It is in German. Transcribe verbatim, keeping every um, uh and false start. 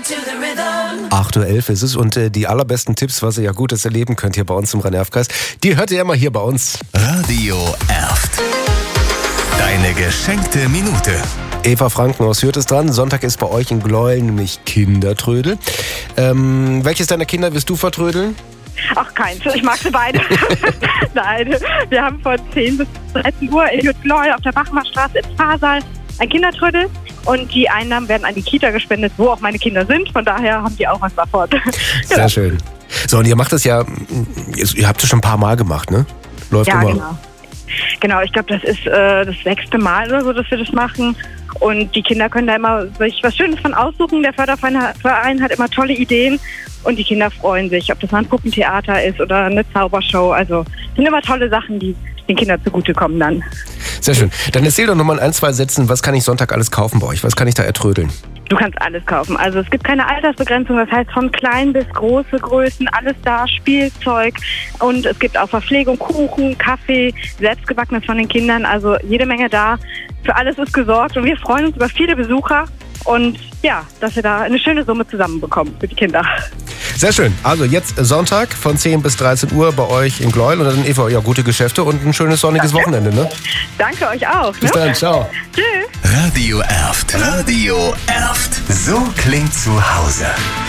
acht Uhr elf ist es und äh, die allerbesten Tipps, was ihr ja Gutes erleben könnt hier bei uns im Rhein-Erft-Kreis, die hört ihr immer hier bei uns. Radio Erft. Deine geschenkte Minute. Eva Franken aus Hürth ist dran. Sonntag ist bei euch in Gleuel nämlich Kindertrödel. Ähm, welches deiner Kinder wirst du vertrödeln? Ach, keins. Ich mag sie beide. Nein, wir haben von zehn bis dreizehn Uhr in Gleuel auf der Bachmarstraße im Pfarrsaal ein Kindertrödel. Und die Einnahmen werden an die Kita gespendet, wo auch meine Kinder sind. Von daher haben die auch was davon. Sehr Genau. schön. So, und ihr macht das ja, ihr habt es schon ein paar Mal gemacht, ne? Läuft Ja, immer. genau. Genau, ich glaube, das ist äh, das sechste Mal oder so, dass wir das machen. Und die Kinder können da immer sich was Schönes von aussuchen. Der Förderverein hat, Verein hat immer tolle Ideen und die Kinder freuen sich, ob das mal ein Puppentheater ist oder eine Zaubershow. Also es sind immer tolle Sachen, die den Kindern zugutekommen dann. Sehr schön. Dann erzähl doch nochmal in ein, zwei Sätzen, was kann ich Sonntag alles kaufen bei euch? Was kann ich da ertrödeln? Du kannst alles kaufen. Also es gibt keine Altersbegrenzung, das heißt von klein bis große Größen, alles da, Spielzeug und es gibt auch Verpflegung, Kuchen, Kaffee, selbstgebackenes von den Kindern, also jede Menge da. Für alles ist gesorgt und wir freuen uns über viele Besucher und ja, dass wir da eine schöne Summe zusammenbekommen für die Kinder. Sehr schön. Also jetzt Sonntag von zehn bis dreizehn Uhr bei euch in Gleuel und dann Eva, ja, gute Geschäfte und ein schönes sonniges Danke. Wochenende, ne? Danke euch auch. Bis ne? dann, ciao. Tschüss. Radio Erft. Radio Erft. So klingt zu Hause.